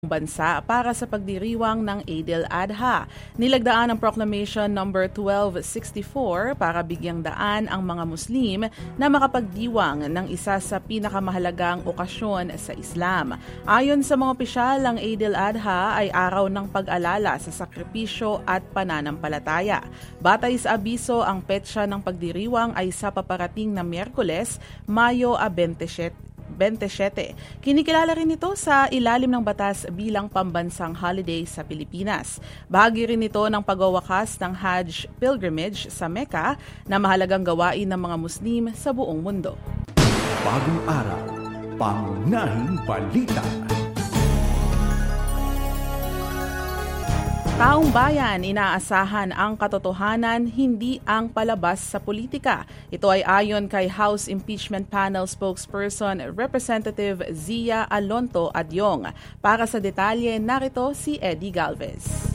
bansa para sa pagdiriwang ng Eid al-Adha. Nilagdaan ang Proclamation No. 1264 para bigyang daan ang mga Muslim na makapagdiwang ng isa sa pinakamahalagang okasyon sa Islam. Ayon sa mga opisyal, ang Eid al-Adha ay araw ng pag-alala sa sakripisyo at pananampalataya. Batay sa abiso, ang petsa ng pagdiriwang ay sa paparating na Miyerkules, Mayo 27. Kinikilala rin ito sa ilalim ng batas bilang pambansang holiday sa Pilipinas. Bahagi rin ito ng pagwawakas ng Hajj pilgrimage sa Mecca na mahalagang gawain ng mga Muslim sa buong mundo. Bagong araw, pangunahing balita. Taong bayan, inaasahan ang katotohanan, hindi ang palabas sa politika. Ito ay ayon kay House Impeachment Panel spokesperson Representative Zia Alonto Adyong. Para sa detalye, narito si Eddie Galvez.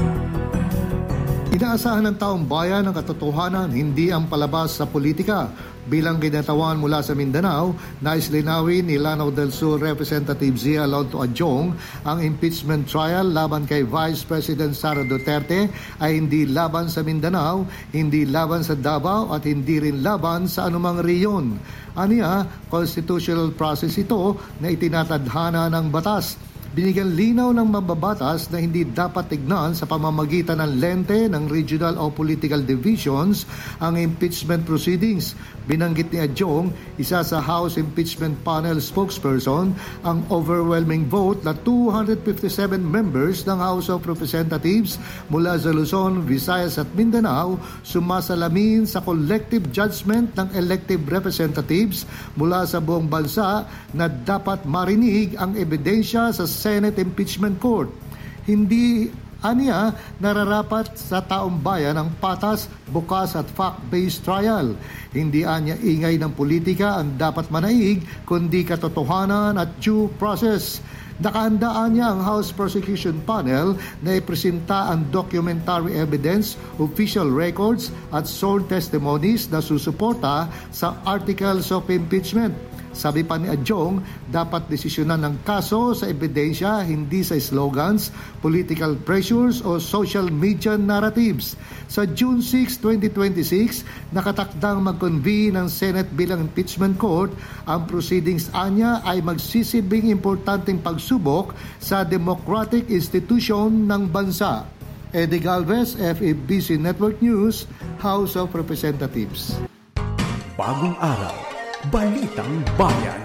Inaasahan ng taong bayan ang katotohanan, hindi ang palabas sa politika. Bilang ginatawan mula sa Mindanao, nais linawin ni Lanao del Sur Representative Zia Alonto Adyong ang impeachment trial laban kay Vice President Sara Duterte ay hindi laban sa Mindanao, hindi laban sa Davao at hindi rin laban sa anumang reyon. Aniya, constitutional process ito na itinatadhana ng batas. Binigyan linaw ng mambabatas na hindi dapat tignan sa pamamagitan ng lente ng regional o political divisions ang impeachment proceedings. Binanggit ni Adyong, isa sa House Impeachment Panel spokesperson, ang overwhelming vote na 257 members ng House of Representatives mula sa Luzon, Visayas at Mindanao sumasalamin sa collective judgment ng elective representatives mula sa buong bansa na dapat marinig ang ebidensya sa Senate Impeachment Court. Hindi aniya nararapat sa taong bayan ang patas, bukas at fact-based trial. Hindi anya ingay ng politika ang dapat manaig, kundi katotohanan at due process. Nakahandaan niya ang House Prosecution Panel na ipresenta ang documentary evidence, official records at sworn testimonies na susuporta sa articles of impeachment. Sabi pa ni Adyong, dapat desisyonan ng kaso sa ebidensya, hindi sa slogans, political pressures o social media narratives. Sa June 6, 2026, nakatakdang mag-convene ng Senate bilang impeachment court. Ang proceedings anya ay magsisilbing importanteng pagsubok sa democratic institution ng bansa. Eddie Galvez, FEBC Network News, House of Representatives. Bagong araw, Balitang Bayan.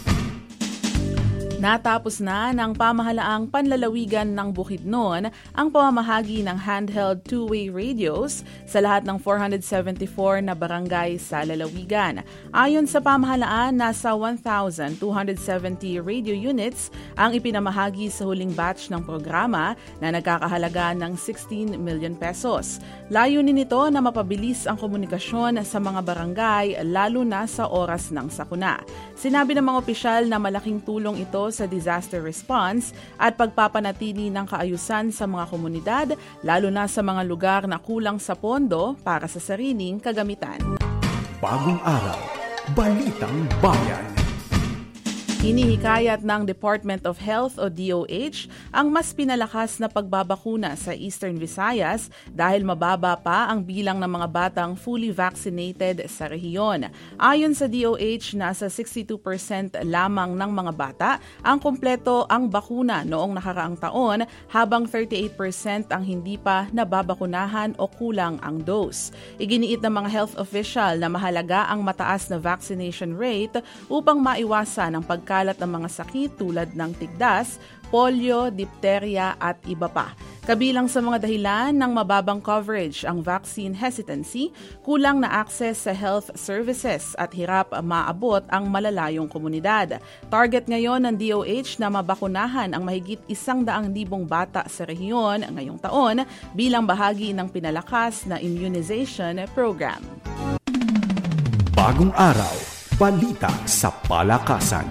Natapos na ng pamahalaang panlalawigan ng Bukidnon ang pamamahagi ng handheld two-way radios sa lahat ng 474 na barangay sa lalawigan. Ayon sa pamahalaan, nasa 1,270 radio units ang ipinamahagi sa huling batch ng programa na nagkakahalaga ng 16 million pesos. Layunin nito na mapabilis ang komunikasyon sa mga barangay lalo na sa oras ng sakuna. Sinabi ng mga opisyal na malaking tulong ito sa disaster response at pagpapanatili ng kaayusan sa mga komunidad, lalo na sa mga lugar na kulang sa pondo para sa sariling kagamitan. Bagong araw, Balitang Bayan. Hinihikayat ng Department of Health o DOH ang mas pinalakas na pagbabakuna sa Eastern Visayas dahil mababa pa ang bilang ng mga batang fully vaccinated sa rehiyon. Ayon sa DOH, nasa 62% lamang ng mga bata ang kumpleto ang bakuna noong nakaraang taon habang 38% ang hindi pa nababakunahan o kulang ang dose. Iginiit ng mga health official na mahalaga ang mataas na vaccination rate upang maiwasan ang pagkalat ng mga sakit tulad ng tigdas, polio, diphtheria at iba pa. Kabilang sa mga dahilan ng mababang coverage ang vaccine hesitancy, kulang na access sa health services at hirap maabot ang malalayong komunidad. Target ngayon ng DOH na mabakunahan ang mahigit 100,000 bata sa rehiyon ngayong taon bilang bahagi ng pinalakas na immunization program. Bagong araw, balita sa palakasan.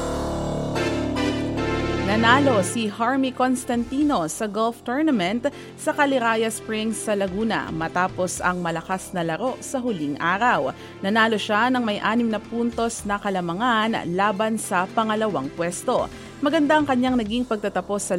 Nanalo si Harmy Constantino sa golf tournament sa Caliraya Springs sa Laguna matapos ang malakas na laro sa huling araw. Nanalo siya ng may 6 na puntos na kalamangan laban sa pangalawang pwesto. Maganda ang kanyang naging pagtatapos sa